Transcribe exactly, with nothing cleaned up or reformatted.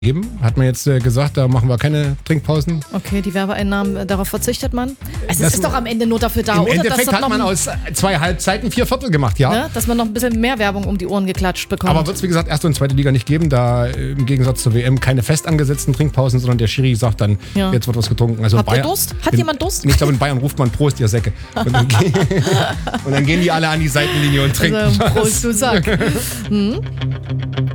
Eben, hat man jetzt äh, gesagt, da machen wir keine Trinkpausen. Okay, die Werbeeinnahmen, äh, darauf verzichtet man. Also Das es ist doch am Ende nur dafür da, Im oder? Endeffekt Dass hat noch man ein- aus zwei Halbzeiten vier Viertel gemacht, ja. ne, dass man noch ein bisschen mehr Werbung um die Ohren geklatscht bekommt. Aber wird es, wie gesagt, erste und zweite Liga nicht geben, da äh, im Gegensatz zur W M keine fest angesetzten Trinkpausen, sondern der Schiri sagt dann, Ja. jetzt wird was getrunken. Also in Habt ihr Bayern- Durst? Hat in, jemand Durst? Ich glaube, in Bayern ruft man Prost, ihr Säcke. Und dann, ge- und dann gehen die alle an die Seitenlinie und trinken also, was. Prost, du Sack. Hm?